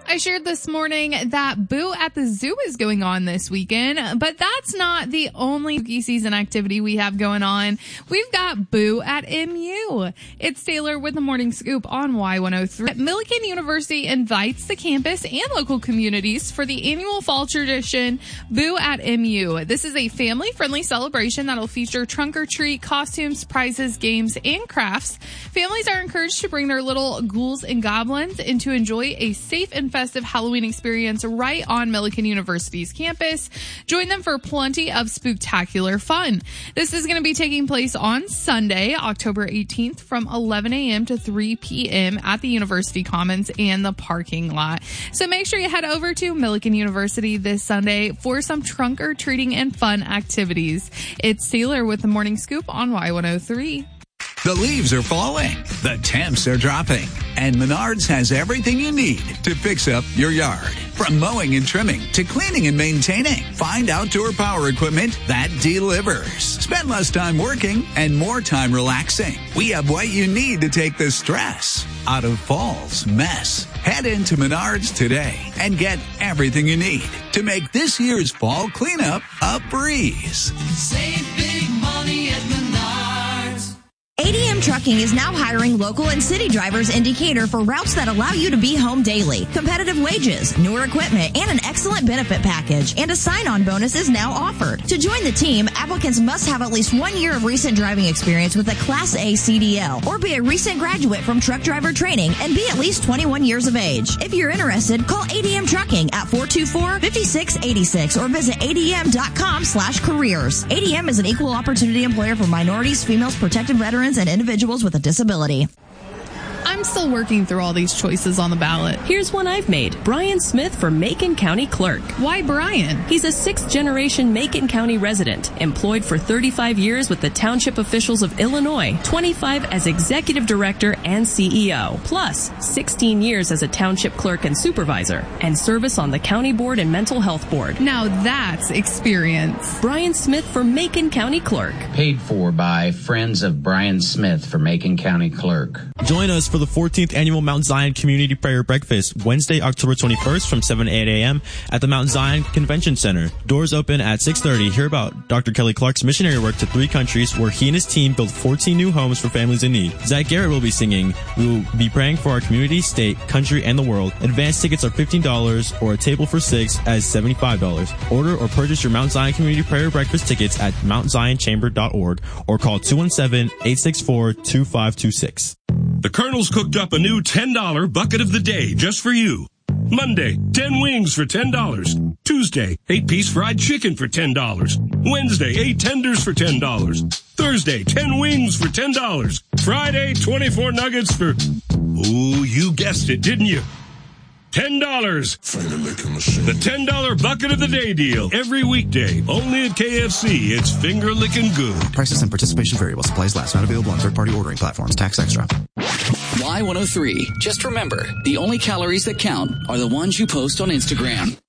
I shared this morning that Boo at the Zoo is going on this weekend, but that's not the only spooky season activity we have going on. We've got Boo at MU. It's Taylor with the Morning Scoop on Y103. Millikan University invites the campus and local communities for the annual fall tradition, Boo at MU. This is a family-friendly celebration that'll feature trunk or treat, costumes, prizes, games, and crafts. Families are encouraged to bring their little ghouls and goblins and to enjoy a safe and festive Halloween experience right on Millikan University's campus. Join them for plenty of spooktacular fun. This is going to be taking place on Sunday, October 18th from 11 a.m. to 3 p.m. at the University Commons and the parking lot. So make sure you head over to Millikan University this Sunday for some trunk or treating and fun activities. It's Taylor with the Morning Scoop on Y103. The leaves are falling, the temps are dropping, and Menards has everything you need to fix up your yard. From mowing and trimming to cleaning and maintaining, find outdoor power equipment that delivers. Spend less time working and more time relaxing. We have what you need to take the stress out of fall's mess. Head into Menards today and get everything you need to make this year's fall cleanup a breeze. Save big money at Menards. ADM Trucking is now hiring local and city drivers in Decatur for routes that allow you to be home daily. Competitive wages, newer equipment, and an excellent benefit package. And a sign-on bonus is now offered. To join the team, applicants must have at least 1 year of recent driving experience with a Class A CDL or be a recent graduate from truck driver training and be at least 21 years of age. If you're interested, call ADM Trucking at 424-5686 or visit adm.com/careers. ADM is an equal opportunity employer for minorities, females, protected veterans, and individuals with a disability. I'm still working through all these choices on the ballot. Here's one I've made. Brian Smith for Macon County Clerk. Why Brian? He's a 6th-generation Macon County resident, employed for 35 years with the township officials of Illinois, 25 as executive director and CEO, plus 16 years as a township clerk and supervisor, and service on the county board and mental health board. Now that's experience. Brian Smith for Macon County Clerk. Paid for by Friends of Brian Smith for Macon County Clerk. Join us for the 14th Annual Mount Zion Community Prayer Breakfast, Wednesday, October 21st from 7 to 8 a.m. at the Mount Zion Convention Center. Doors open at 6:30. Hear about Dr. Kelly Clark's missionary work to 3 countries where he and his team built 14 new homes for families in need. Zach Garrett will be singing. We will be praying for our community, state, country, and the world. Advance tickets are $15 or a table for 6 as $75. Order or purchase your Mount Zion Community Prayer Breakfast tickets at mountzionchamber.org or call 217-864-2526. The Colonel's cooked up a new $10 bucket of the day just for you. Monday, 10 wings for $10. Tuesday, 8-piece fried chicken for $10. Wednesday, 8 tenders for $10. Thursday, 10 wings for $10. Friday, 24 nuggets for, ooh, you guessed it, didn't you? $10. The $10 bucket of the day deal. Every weekday. Only at KFC. It's finger licking good. Prices and participation variable. Supplies last. Not available on third-party ordering platforms. Tax extra. Y103. Just remember, the only calories that count are the ones you post on Instagram.